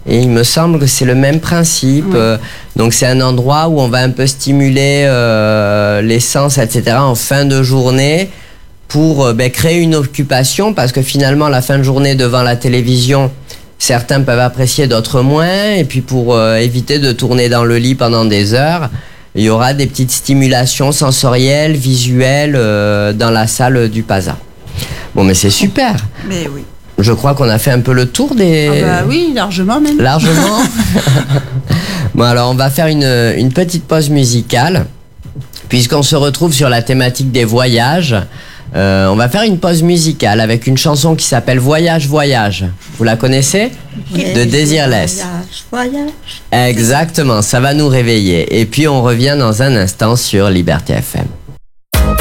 Et il me semble que c'est le même principe. Oui. Donc c'est un endroit où on va un peu stimuler les sens, etc. en fin de journée pour créer une occupation, parce que finalement la fin de journée devant la télévision, certains peuvent apprécier, d'autres moins. Et puis pour éviter de tourner dans le lit pendant des heures, il y aura des petites stimulations sensorielles, visuelles dans la salle du PASA. Bon, mais c'est super. Mais oui. Je crois qu'on a fait un peu le tour des... Ah bah oui, largement même. Largement. Bon, alors on va faire une petite pause musicale, puisqu'on se retrouve sur la thématique des voyages. On va faire une pause musicale avec une chanson qui s'appelle Voyage, Voyage. Vous la connaissez ? De Désirless. Voyage. Exactement, ça va nous réveiller. Et puis on revient dans un instant sur Liberté FM.